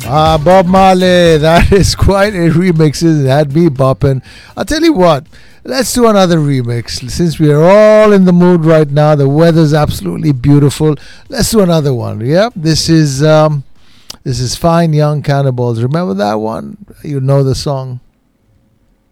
Bob Marley, that is quite a remix, isn't it? Had me bopping. I'll tell you what, let's do another remix. Since we are all in the mood right now, the weather's absolutely beautiful. Let's do another one. Yeah, this is Fine Young Cannibals. Remember that one? You know the song.